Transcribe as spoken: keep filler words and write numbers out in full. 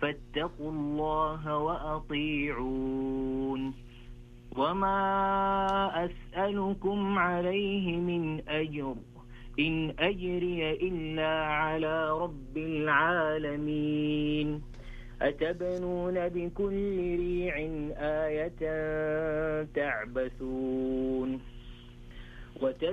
فاتقوا الله وأطيعون وما أسألكم عليه من أجر إن أجري إلا على رب العالمين أتبنون بكل ريع آية تعبثون وتت